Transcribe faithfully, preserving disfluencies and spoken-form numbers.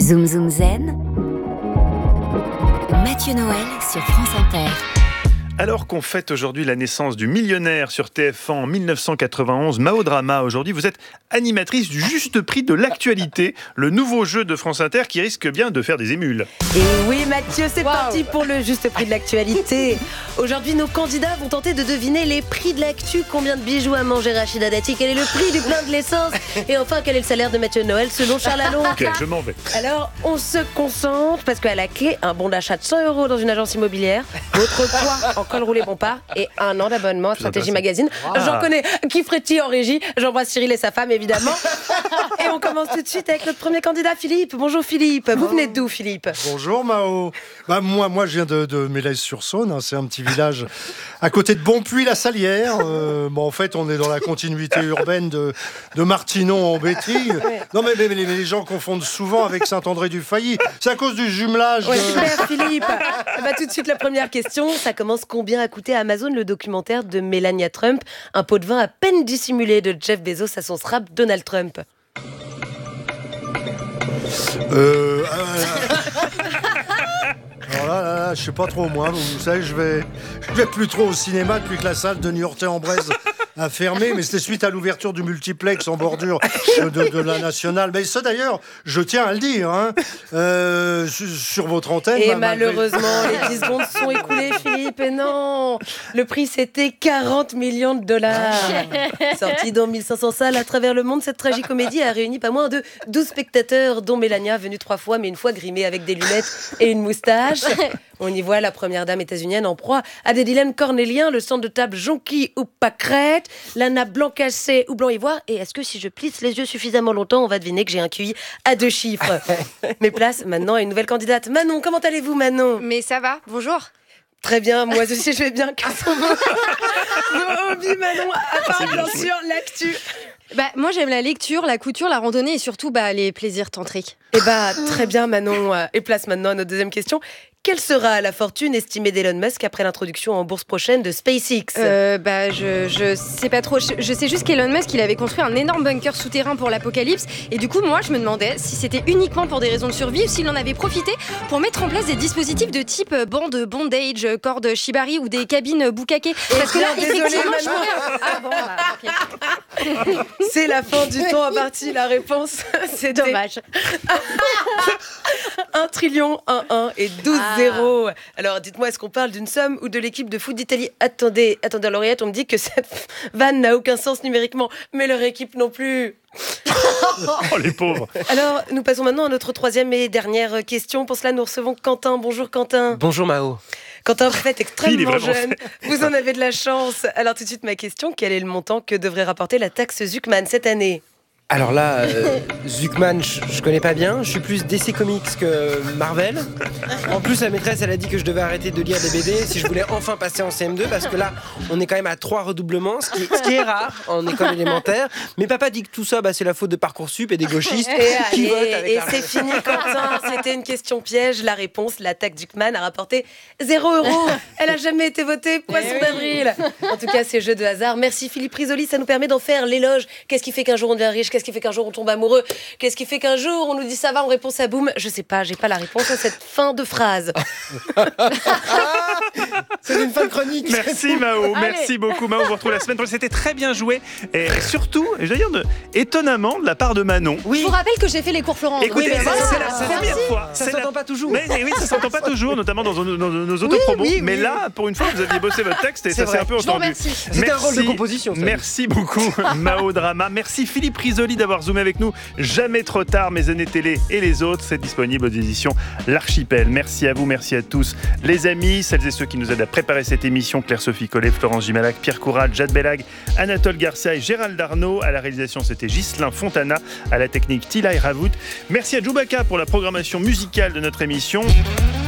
Zoom Zoom Zen, Mathieu Noël sur France Inter. Alors qu'on fête aujourd'hui la naissance du millionnaire sur T F un en mille neuf cent quatre-vingt-onze, Mao Drama, aujourd'hui vous êtes animatrice du Juste Prix de l'actualité, le nouveau jeu de France Inter qui risque bien de faire des émules. Et oui Mathieu, c'est wow. parti pour le Juste Prix de l'actualité. Aujourd'hui nos candidats vont tenter de deviner les prix de l'actu. Combien de bijoux a mangé Rachida Dati? Quel est le prix du plein de l'essence? Et enfin quel est le salaire de Mathieu Noël selon Charles Allon? Ok, je m'en vais. Alors on se concentre parce qu'à la clé, un bon d'achat de cent euros dans une agence immobilière, votre poids en col roulé Bompard et un an d'abonnement à Stratégie Magazine. Wow. J'en connais qui frétille en régie. J'embrasse Cyril et sa femme évidemment. Et on commence tout de suite avec notre premier candidat, Philippe. Bonjour Philippe. Vous venez d'où Philippe? Bonjour Mao. Bah, moi, moi je viens de, de Mélaise-sur-Saône. Hein. C'est un petit village à côté de Bonpuy-la-Salière. Euh, bon, en fait, on est dans la continuité urbaine de, de Martinon en Béthille. Ouais. Non mais, mais, mais les gens confondent souvent avec Saint-André-du-Failly. C'est à cause du jumelage. Ouais, de... super Philippe. Bah, tout de suite la première question. Ça commence. Combien a coûté à Amazon le documentaire de Melania Trump, un pot de vin à peine dissimulé de Jeff Bezos à son srap Donald Trump? Euh... Alors là, là, là, je sais pas trop moi. Vous savez, je vais, je vais plus trop au cinéma depuis que la salle de Niortais-en-Bresse a fermé, mais c'était suite à l'ouverture du multiplex en bordure de, de, de la Nationale. Mais ça d'ailleurs, je tiens à le dire, hein, euh, sur, sur votre antenne. Et bah, malheureusement, malgré... les dix secondes sont écoulées, Philippe. Et non, le prix c'était quarante millions de dollars. Sorti dans mille cinq cents salles à travers le monde, cette tragicomédie a réuni pas moins de douze spectateurs, dont Melania, venue trois fois, mais une fois grimée avec des lunettes et une moustache. On y voit la première dame états-unienne en proie à des dilemmes cornéliens, le centre de table jonquille ou pâquerette, la nappe blanc cassé ou blanc ivoire. Et est-ce que si je plisse les yeux suffisamment longtemps, on va deviner que j'ai un Q I à deux chiffres? Mes places maintenant à une nouvelle candidate. Manon, comment allez-vous Manon? Mais ça va, bonjour. Très bien, moi aussi je vais bien. Quels sont vos, vos hobbies Manon, à part bien, bien sûr l'actu? Bah, moi j'aime la lecture, la couture, la randonnée et surtout bah, les plaisirs tantriques. Et bah très bien Manon, et place maintenant à notre deuxième question. Quelle sera la fortune estimée d'Elon Musk après l'introduction en bourse prochaine de SpaceX? euh, Bah je, je sais pas trop, je, je sais juste qu'Elon Musk il avait construit un énorme bunker souterrain pour l'apocalypse. Et du coup moi je me demandais si c'était uniquement pour des raisons de survie ou s'il en avait profité pour mettre en place des dispositifs de type bande bondage, corde shibari ou des cabines bukkake. Parce que là effectivement je pourrais... Ah bon bah ok. C'est la fin du temps imparti, la réponse c'est dommage. un trillion, un un et douze zéro. Ah. Alors dites-moi, est-ce qu'on parle d'une somme ou de l'équipe de foot d'Italie? Attendez, attendez Lauriette, on me dit que cette vanne n'a aucun sens numériquement, mais leur équipe non plus. Oh les pauvres. Alors nous passons maintenant à notre troisième et dernière question. Pour cela nous recevons Quentin. Bonjour Quentin. Bonjour Mao. Quentin, vous êtes extrêmement jeune, vous en avez de la chance. Alors tout de suite ma question, quel est le montant que devrait rapporter la taxe Zuckman cette année? Alors là, euh, Zuckman, je, je connais pas bien. Je suis plus D C Comics que Marvel. En plus, la maîtresse, elle a dit que je devais arrêter de lire des B D si je voulais enfin passer en C M deux, parce que là, on est quand même à trois redoublements, ce qui, ce qui est rare en école élémentaire. Mais papa dit que tout ça, bah, c'est la faute de Parcoursup et des gauchistes et, qui et, votent avec Et la... c'est fini, Quentin. C'était une question piège. La réponse, la taxe Zuckman a rapporté zéro euro. Elle a jamais été votée. Poisson d'avril. En tout cas, c'est jeu de hasard. Merci Philippe Risoli. Ça nous permet d'en faire l'éloge. Qu'est-ce qui fait qu'un jour on devient riche? Qu'est-ce qui fait qu'un jour on tombe amoureux? Qu'est-ce qui fait qu'un jour on nous dit ça va, on répond ça boum? Je sais pas, j'ai pas la réponse à cette fin de phrase. C'est une fin de chronique. Merci Mao, merci beaucoup Mao. On vous retrouve la semaine prochaine. C'était très bien joué et surtout, je veux dire, de, étonnamment de la part de Manon. Oui. Je vous rappelle que j'ai fait les cours Florent. Écoutez, oui, c'est, voilà. c'est la première fois. Ça c'est s'entend la... pas toujours. Mais, mais oui, ça s'entend pas toujours, notamment dans, nos, dans nos autopromos. Oui, oui, mais oui. là, pour une fois, vous aviez bossé votre texte et c'est ça vrai. s'est un peu Je vous entendu. remercie. C'était un rôle de composition. Ça. Merci beaucoup Mao Drama. Merci Philippe Risoli d'avoir zoomé avec nous. Jamais trop tard, Mes années télé et les autres, c'est disponible aux éditions L'Archipel. Merci à vous, merci à tous les amis, celles et ceux qui nous aident à préparer cette émission. Claire-Sophie Collet, Florence Gimalac, Pierre Coural, Jade Bellag, Anatole Garcia et Gérald Arnaud. À la réalisation, c'était Ghislain Fontana. À la technique, Tilay Ravout. Merci à Djoubaka pour la programmation musicale de notre émission.